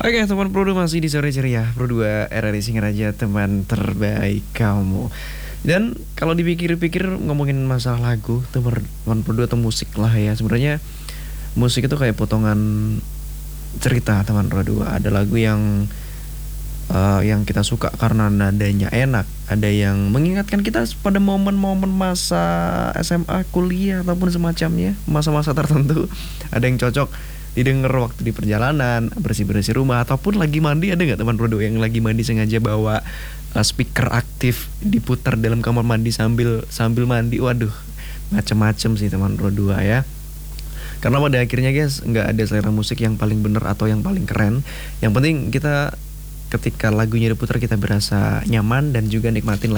Oke, teman Pro 2 masih di sore ceria. Pro 2 RRI Singaraja, teman terbaik kamu. Dan kalau dipikir-pikir ngomongin masalah lagu, teman Pro 2 atau musik lah ya. Sebenarnya musik itu kayak potongan cerita teman Pro 2. Ada lagu yang kita suka karena nadanya enak, ada yang mengingatkan kita pada momen-momen masa SMA, kuliah ataupun semacamnya, masa-masa tertentu. Ada yang cocok didengar waktu di perjalanan, bersih-bersih rumah ataupun lagi mandi. Ada nggak teman Prodo yang lagi mandi sengaja bawa speaker aktif diputar dalam kamar mandi sambil sambil mandi? Waduh, macem-macem sih teman Prodo ya. Karena pada akhirnya guys, nggak ada selera musik yang paling bener atau yang paling keren. Yang penting kita ketika lagunya diputar kita berasa nyaman dan juga nikmatin